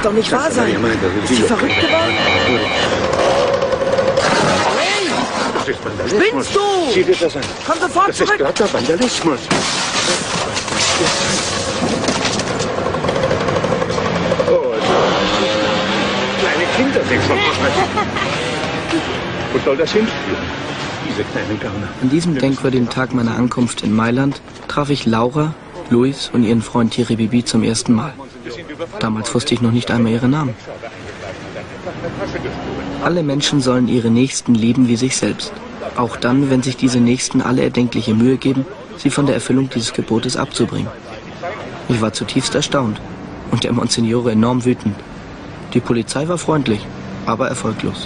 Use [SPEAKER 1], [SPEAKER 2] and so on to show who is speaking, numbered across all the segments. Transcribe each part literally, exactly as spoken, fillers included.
[SPEAKER 1] doch nicht wahr sein. Ist sie verrückt geworden? Hey!
[SPEAKER 2] Das ist Vandalismus.
[SPEAKER 1] Spinnst du?
[SPEAKER 2] Sieh dir das an.
[SPEAKER 1] Komm sofort
[SPEAKER 2] das
[SPEAKER 1] zurück.
[SPEAKER 2] Das ist glatter Vandalismus. Oh, kleine Kinder sind verurteilt. Wo soll das hinführen? Diese kleinen Gauner.
[SPEAKER 3] An diesem denkwürdigen Tag meiner Ankunft in Mailand traf ich Laura, Luis und ihren Freund Thierry Bibi zum ersten Mal. Damals wusste ich noch nicht einmal ihre Namen. Alle Menschen sollen ihre Nächsten lieben wie sich selbst. Auch dann, wenn sich diese Nächsten alle erdenkliche Mühe geben, sie von der Erfüllung dieses Gebotes abzubringen. Ich war zutiefst erstaunt und der Monsignore enorm wütend. Die Polizei war freundlich, aber erfolglos.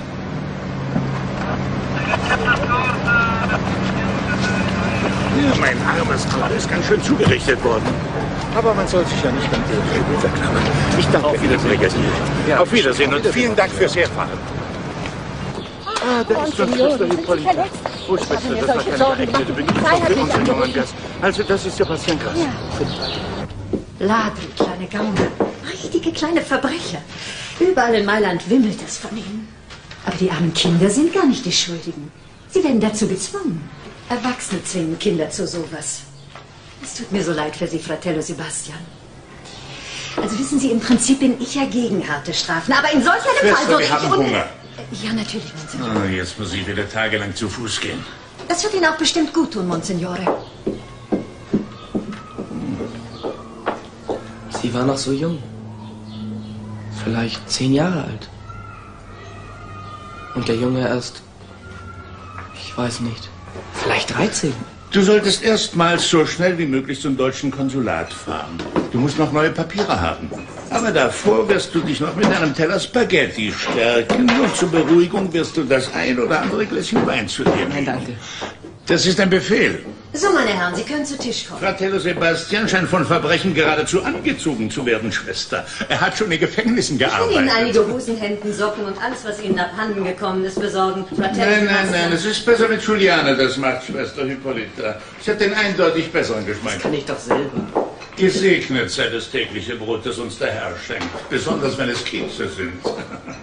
[SPEAKER 2] Ja, mein armes Auto ist ganz schön zugerichtet worden. Aber man soll sich ja nicht an den Schütteln verklammern. Ich danke Auf Wiedersehen. Ja, Auf Wiedersehen und vielen Dank fürs Herfahren. Ah, da ist doch Schwester Hippolyta. Oh, Schwester, das war keine geeignete Begegnung für unseren jungen Gast. Also, das ist Sebastian Grass.
[SPEAKER 4] Ja. Ladri, kleine Gauner. Richtige kleine Verbrecher. Überall in Mailand wimmelt es von ihnen. Aber die armen Kinder sind gar nicht die Schuldigen. Sie werden dazu gezwungen. Erwachsene zwingen Kinder zu sowas. Es tut mir so leid für Sie, Fratello Sebastian. Also wissen Sie, im Prinzip bin ich ja gegen harte Strafen. Aber in solch einem Fall...
[SPEAKER 2] Schwester, wir haben Hunger.
[SPEAKER 4] Ja, natürlich, Monsignore.
[SPEAKER 2] Oh, jetzt muss ich wieder tagelang zu Fuß gehen.
[SPEAKER 4] Das wird Ihnen auch bestimmt gut tun, Monsignore.
[SPEAKER 3] Sie war noch so jung. Vielleicht zehn Jahre alt. Und der Junge erst... Ich weiß nicht. Vielleicht dreizehn.
[SPEAKER 2] Du solltest erstmals so schnell wie möglich zum deutschen Konsulat fahren. Du musst noch neue Papiere haben. Aber davor wirst du dich noch mit einem Teller Spaghetti stärken. Und zur Beruhigung wirst du das ein oder andere Gläschen Wein zu dir nehmen.
[SPEAKER 3] Nein, danke.
[SPEAKER 2] Das ist ein Befehl.
[SPEAKER 4] So, meine Herren, Sie können zu Tisch kommen.
[SPEAKER 2] Fratello Sebastian scheint von Verbrechen geradezu angezogen zu werden, Schwester. Er hat schon in Gefängnissen
[SPEAKER 4] Ich will
[SPEAKER 2] gearbeitet.
[SPEAKER 4] Ihnen einige Hosen, Hemden, Socken und alles, was Ihnen abhanden gekommen ist, besorgen. Fratello
[SPEAKER 2] Nein, nein,
[SPEAKER 4] Sebastian.
[SPEAKER 2] nein, es ist besser, wenn Juliane das macht, Schwester Hippolyta. Ich habe den eindeutig besseren Geschmack.
[SPEAKER 3] Das kann ich doch selber.
[SPEAKER 2] Gesegnet sei das tägliche Brot, das uns der Herr schenkt. Besonders, wenn es Kekse sind.